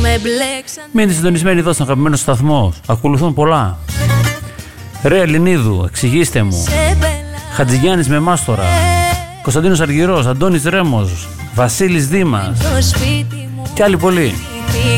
Μείνετε συντονισμένοι εδώ στον αγαπημένο σταθμό. Ακολουθούν πολλά. Ρε Ελληνίδου, εξηγήστε μου. Χατζηγιάννης με Μάστορα, Κωνσταντίνος Αργυρός, Αντώνης Ρέμος, Βασίλης Δήμας και άλλοι πολλοί.